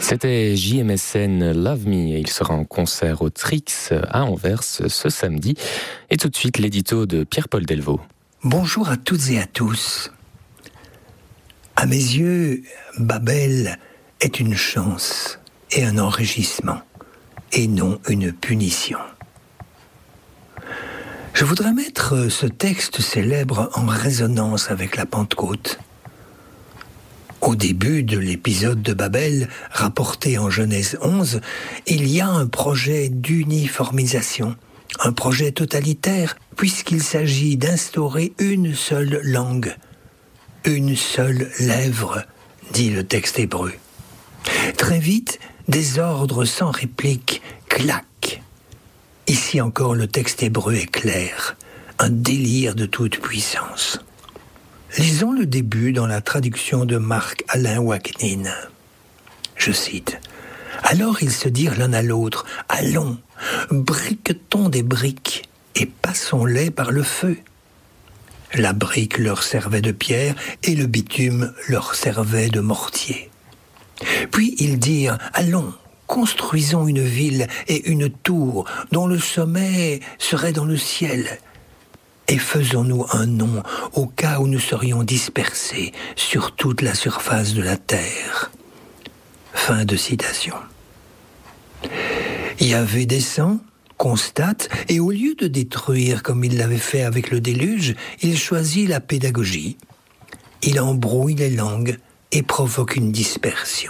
C'était JMSN Love Me et il sera en concert au Trix à Anvers ce samedi. Et tout de suite l'édito de Pierre-Paul Delvaux. Bonjour à toutes et à tous. À mes yeux, Babel est une chance et un enrichissement, et non une punition. Je voudrais mettre ce texte célèbre en résonance avec la Pentecôte. Au début de l'épisode de Babel, rapporté en Genèse 11, il y a un projet d'uniformisation, un projet totalitaire, puisqu'il s'agit d'instaurer une seule langue, une seule lèvre, dit le texte hébreu. Très vite, des ordres sans réplique claquent. Ici encore, le texte hébreu est clair, un délire de toute puissance. Lisons le début dans la traduction de Marc-Alain Waknin. Je cite. « Alors ils se dirent l'un à l'autre, « Allons, briquetons des briques et passons-les par le feu. » La brique leur servait de pierre et le bitume leur servait de mortier. Puis ils dirent « Allons, construisons une ville et une tour dont le sommet serait dans le ciel. Et faisons-nous un nom au cas où nous serions dispersés sur toute la surface de la terre. » Fin de citation. Yahvé descend, constate, et au lieu de détruire comme il l'avait fait avec le déluge, il choisit la pédagogie. Il embrouille les langues et provoque une dispersion.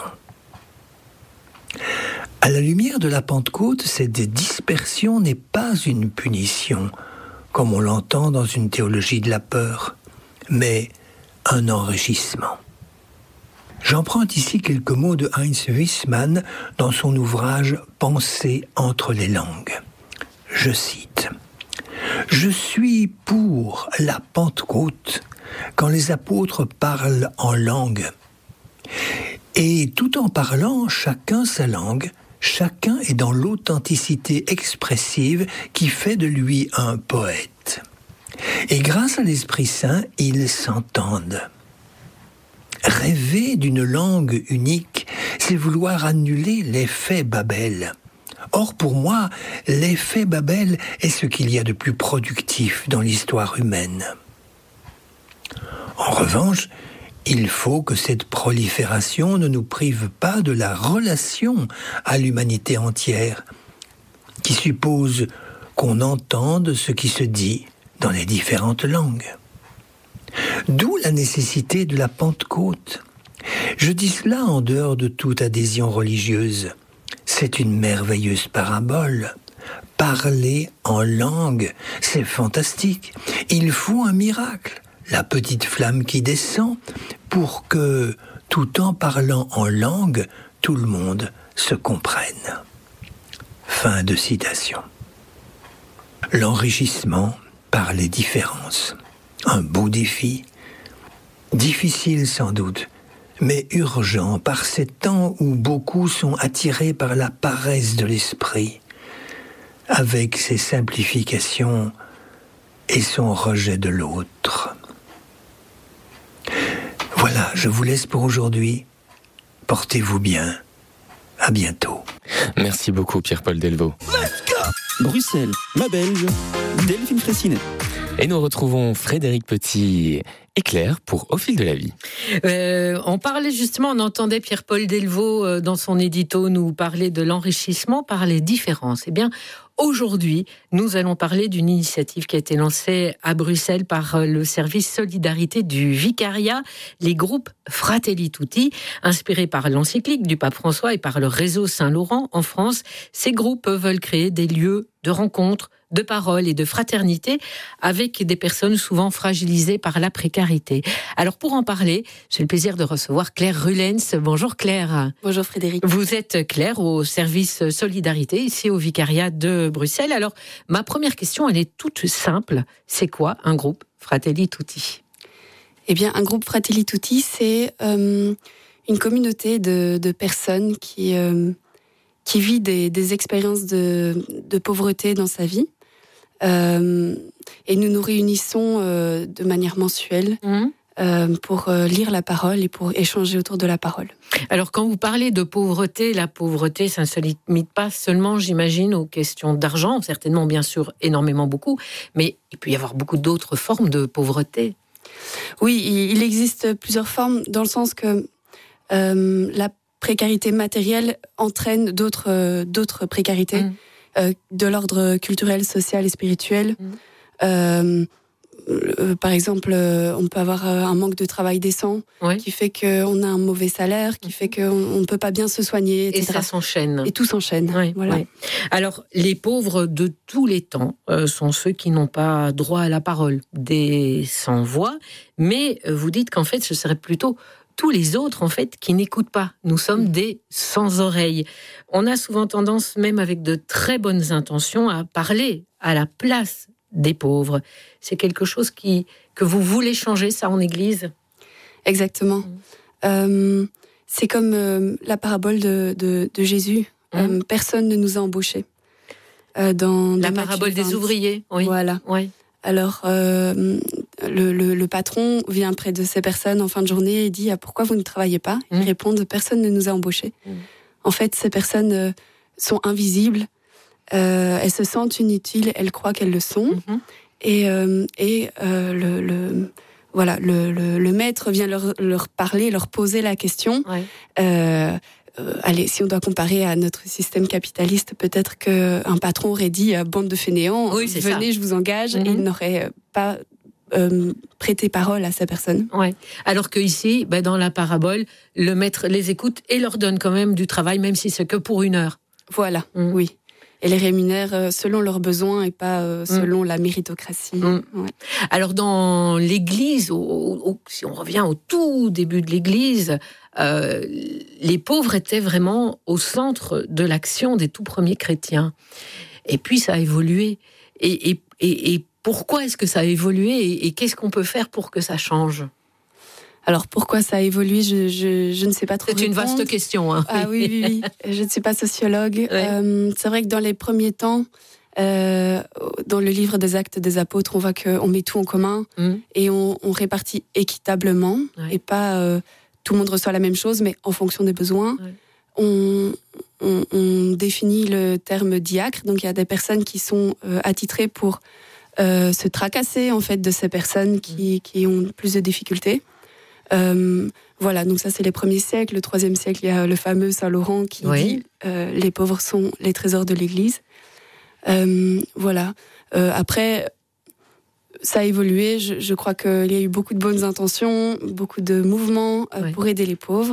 À la lumière de la Pentecôte, cette dispersion n'est pas une punition, comme on l'entend dans une théologie de la peur, mais un enrichissement. J'emprunte ici quelques mots de Heinz Wiesmann dans son ouvrage « Pensée entre les langues ». Je cite « Je suis pour la Pentecôte quand les apôtres parlent en langue. Et tout en parlant chacun sa langue, chacun est dans l'authenticité expressive qui fait de lui un poète. Et grâce à l'Esprit Saint, ils s'entendent. Rêver d'une langue unique, c'est vouloir annuler l'effet Babel. Or, pour moi, l'effet Babel est ce qu'il y a de plus productif dans l'histoire humaine. En revanche, il faut que cette prolifération ne nous prive pas de la relation à l'humanité entière, qui suppose qu'on entende ce qui se dit dans les différentes langues. D'où la nécessité de la Pentecôte. Je dis cela en dehors de toute adhésion religieuse. C'est une merveilleuse parabole. Parler en langue, c'est fantastique. Il faut un miracle, la petite flamme qui descend, pour que, tout en parlant en langue, tout le monde se comprenne. Fin de citation. L'enrichissement par les différences. Un beau défi, difficile sans doute, mais urgent par ces temps où beaucoup sont attirés par la paresse de l'esprit, avec ses simplifications et son rejet de l'autre. Voilà, je vous laisse pour aujourd'hui. Portez-vous bien. À bientôt. Merci beaucoup Pierre-Paul Delvaux. Bruxelles, ma belge, Delphine Fraissinet. Et nous retrouvons Frédéric Petit et Claire pour Au fil de la vie. On parlait justement, on entendait Pierre-Paul Delvaux dans son édito nous parler de l'enrichissement par les différences. Eh bien, aujourd'hui, nous allons parler d'une initiative qui a été lancée à Bruxelles par le service Solidarité du Vicariat, les groupes Fratelli Tutti, inspirés par l'encyclique du pape François et par le réseau Saint-Laurent en France. Ces groupes veulent créer des lieux de rencontre, de parole et de fraternité avec des personnes souvent fragilisées par la précarité. Alors pour en parler, j'ai le plaisir de recevoir Claire Rulens. Bonjour Claire. Bonjour Frédéric. Vous êtes Claire au service Solidarité ici au Vicariat de Bruxelles. Alors ma première question, elle est toute simple. C'est quoi un groupe Fratelli Tutti ? Eh bien un groupe Fratelli Tutti, c'est une communauté de personnes qui vit des expériences de pauvreté dans sa vie. Et nous nous réunissons de manière mensuelle pour lire la parole et pour échanger autour de la parole. Alors, quand vous parlez de pauvreté, la pauvreté, ça ne se limite pas seulement, j'imagine, aux questions d'argent, certainement, bien sûr, énormément beaucoup, mais il peut y avoir beaucoup d'autres formes de pauvreté. Oui, il existe plusieurs formes, dans le sens que la précarité matérielle entraîne d'autres précarités, de l'ordre culturel, social et spirituel. Par exemple, on peut avoir un manque de travail décent, qui fait qu'on a un mauvais salaire, qui fait qu'on ne peut pas bien se soigner, etc. Et ça s'enchaîne. Et tout s'enchaîne. Voilà. Alors, les pauvres de tous les temps sont ceux qui n'ont pas droit à la parole, des sans-voix, mais vous dites qu'en fait, ce serait plutôt tous les autres, en fait, qui n'écoutent pas. Nous sommes des sans-oreilles. On a souvent tendance, même avec de très bonnes intentions, à parler à la place des pauvres. C'est quelque chose que vous voulez changer, ça, en Église ? Exactement. C'est comme la parabole de Jésus. Personne ne nous a embauchés. Dans la parabole des ouvriers. Oui. Voilà. Oui. Alors, le patron vient près de ces personnes en fin de journée et dit « Pourquoi vous ne travaillez pas ?» Ils répondent « Personne ne nous a embauchés. » En fait, ces personnes sont invisibles. Elles se sentent inutiles, elles croient qu'elles le sont, et le maître vient leur parler, leur poser la question. Allez, si on doit comparer à notre système capitaliste, peut-être qu'un patron aurait dit bande de fainéants, venez, je vous engage, et il n'aurait pas prêté parole à ces personnes. Ouais. Alors que ici, dans la parabole, le maître les écoute et leur donne quand même du travail, même si c'est que pour 1 heure. Voilà, oui. Et les rémunère selon leurs besoins et pas selon la méritocratie. Ouais. Alors dans l'Église, si on revient au tout début de l'Église, les pauvres étaient vraiment au centre de l'action des tout premiers chrétiens. Et puis ça a évolué. Et pourquoi est-ce que ça a évolué et qu'est-ce qu'on peut faire pour que ça change ? Alors, pourquoi ça a évolué, je ne sais pas trop. C'est une vaste question. Hein. Ah oui. Je ne suis pas sociologue. Ouais. C'est vrai que dans les premiers temps, dans le livre des Actes des Apôtres, on voit qu'on met tout en commun et on répartit équitablement et pas tout le monde reçoit la même chose, mais en fonction des besoins. On définit le terme diacre, donc il y a des personnes qui sont attitrées pour se tracasser en fait de ces personnes qui ont plus de difficultés. Voilà, donc ça c'est les premiers siècles. Le 3e siècle, il y a le fameux Saint Laurent qui dit les pauvres sont les trésors de l'Église. Voilà. Après, ça a évolué. Je crois qu'il y a eu beaucoup de bonnes intentions, beaucoup de mouvements pour aider les pauvres.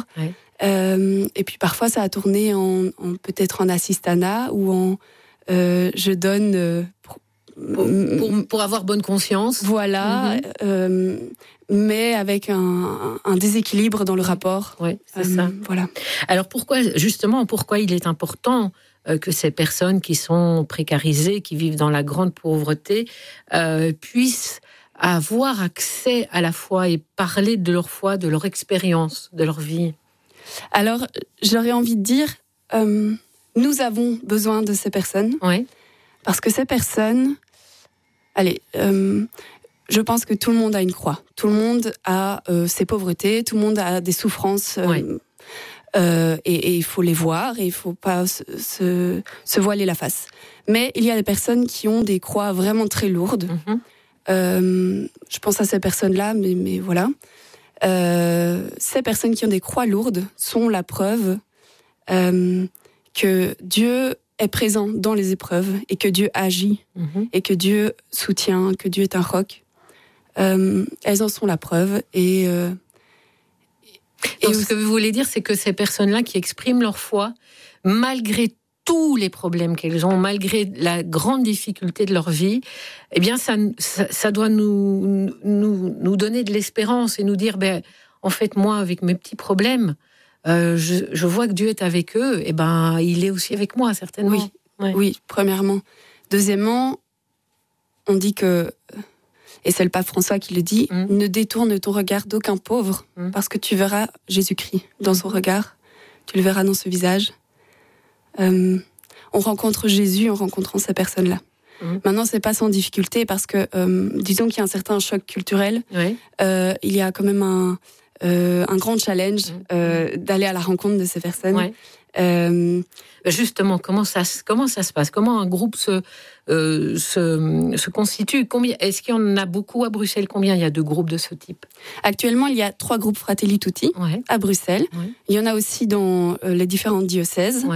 Et puis parfois ça a tourné peut-être en assistanat ou en je donne pour avoir bonne conscience. Voilà. Mais avec un déséquilibre dans le rapport. Oui, c'est ça. Voilà. Alors pourquoi il est important que ces personnes qui sont précarisées, qui vivent dans la grande pauvreté, puissent avoir accès à la foi et parler de leur foi, de leur expérience, de leur vie ? Alors, j'aurais envie de dire, nous avons besoin de ces personnes. Oui. Parce que ces personnes... Allez... je pense que tout le monde a une croix. Tout le monde a ses pauvretés, tout le monde a des souffrances. Et il faut les voir, et il ne faut pas se voiler la face. Mais il y a des personnes qui ont des croix vraiment très lourdes. Je pense à ces personnes-là, mais voilà. Ces personnes qui ont des croix lourdes sont la preuve que Dieu est présent dans les épreuves, et que Dieu agit, et que Dieu soutient, que Dieu est un roc. Elles en sont la preuve. Donc, ce que vous voulez dire, c'est que ces personnes-là qui expriment leur foi, malgré tous les problèmes qu'elles ont, malgré la grande difficulté de leur vie, eh bien, ça doit nous donner de l'espérance et nous dire, en fait, moi, avec mes petits problèmes, je vois que Dieu est avec eux, et il est aussi avec moi, certainement. Oui, premièrement. Deuxièmement, on dit que... Et c'est le pape François qui le dit, ne détourne ton regard d'aucun pauvre, parce que tu verras Jésus-Christ dans son regard, tu le verras dans ce visage. On rencontre Jésus en rencontrant ces personnes-là. Maintenant, c'est pas sans difficulté parce que, disons qu'il y a un certain choc culturel. Il y a quand même un grand challenge d'aller à la rencontre de ces personnes. Justement, comment ça se passe? Comment un groupe se constitue? Est-ce qu'il y en a beaucoup à Bruxelles? Combien il y a de groupes de ce type? Actuellement, il y a 3 groupes Fratelli Tutti à Bruxelles. Il y en a aussi dans les différents diocèses.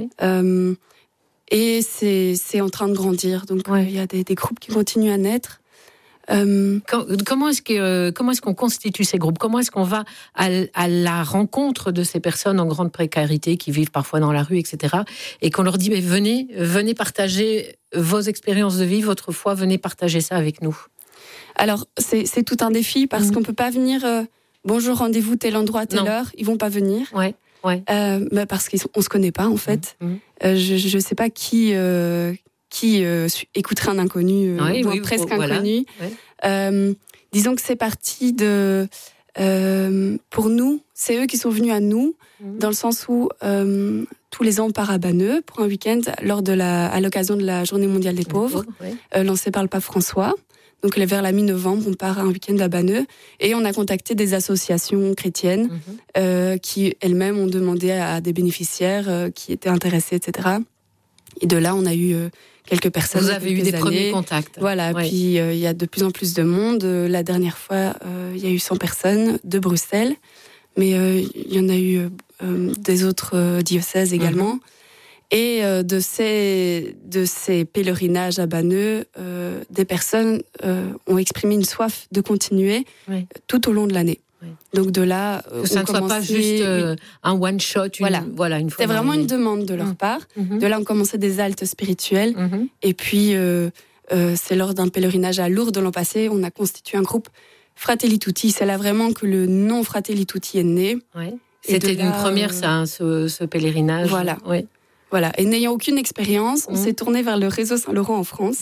Et c'est en train de grandir. Donc, il y a des groupes qui continuent à naître. Comment est-ce qu'on constitue ces groupes? Comment est-ce qu'on va à la rencontre de ces personnes en grande précarité qui vivent parfois dans la rue, etc. et qu'on leur dit mais venez partager vos expériences de vie, votre foi, venez partager ça avec nous? Alors c'est tout un défi parce qu'on peut pas venir bonjour, rendez-vous tel endroit, telle heure, ils vont pas venir. Parce qu'on se connaît pas en fait. Je sais pas qui écouterait un inconnu ou presque inconnu. Disons que c'est parti de... pour nous, c'est eux qui sont venus à nous, dans le sens où tous les ans on part à Banneux pour un week-end à l'occasion de la Journée mondiale des pauvres, lancée par le pape François. Donc vers la mi-novembre, on part à un week-end à Banneux et on a contacté des associations chrétiennes qui elles-mêmes ont demandé à des bénéficiaires qui étaient intéressés, etc. Et de là, on a eu quelques personnes. Vous avez eu des premiers contacts. Voilà, puis il y a de plus en plus de monde. La dernière fois, il y a eu 100 personnes de Bruxelles, mais il y en a eu des autres diocèses également. Et de ces pèlerinages à Banneux, des personnes ont exprimé une soif de continuer tout au long de l'année. Donc de là, que ça ne soit pas juste un one shot. Une fois. C'était vraiment une demande de leur part. De là, on commençait des haltes spirituelles. Et puis, c'est lors d'un pèlerinage à Lourdes l'an passé, on a constitué un groupe Fratelli Tutti. C'est là vraiment que le nom Fratelli Tutti est né. C'était une première, ça, ce pèlerinage. Voilà. Et n'ayant aucune expérience, on s'est tourné vers le réseau Saint-Laurent en France.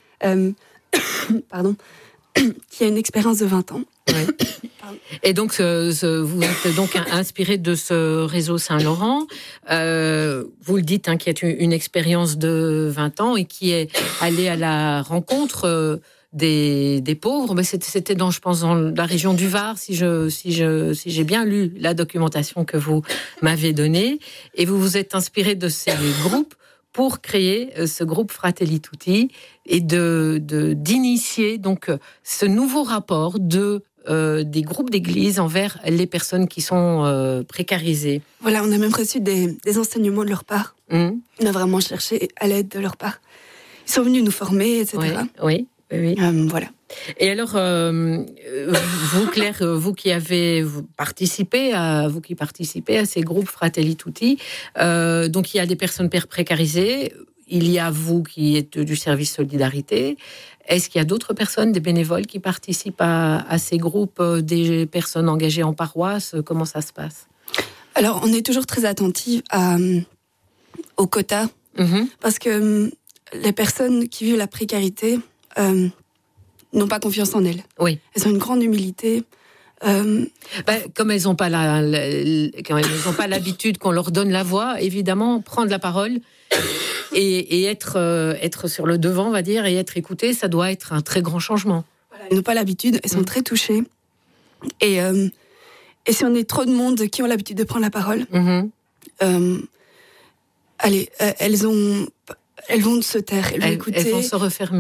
Qui a une expérience de 20 ans. Et donc, vous êtes donc inspiré de ce réseau Saint-Laurent. Vous le dites, qui est une expérience de 20 ans et qui est allé à la rencontre des pauvres. Mais c'était je pense, dans la région du Var, si j'ai bien lu la documentation que vous m'avez donnée. Et vous vous êtes inspiré de ces groupes pour créer ce groupe Fratelli Tutti et d'initier donc ce nouveau rapport des groupes d'église envers les personnes qui sont précarisées. Voilà, on a même reçu des enseignements de leur part. On a vraiment cherché à l'aide de leur part. Ils sont venus nous former, etc. Oui. Voilà. Et alors, vous, Claire, vous qui participez à ces groupes Fratelli Tutti, donc il y a des personnes précarisées, il y a vous qui êtes du service Solidarité. Est-ce qu'il y a d'autres personnes, des bénévoles qui participent à ces groupes, des personnes engagées en paroisse? Comment ça se passe? Alors, on est toujours très attentifs aux quotas, parce que les personnes qui vivent la précarité n'ont pas confiance en elles. Oui. Elles ont une grande humilité. Comme elles n'ont pas l'habitude qu'on leur donne la voix, évidemment, prendre la parole et être sur le devant, on va dire, et être écouté, ça doit être un très grand changement. Voilà, elles n'ont pas l'habitude, elles sont très touchées. Et si on est trop de monde qui ont l'habitude de prendre la parole, elles vont se taire, elles vont écouter. Elles vont se refermer.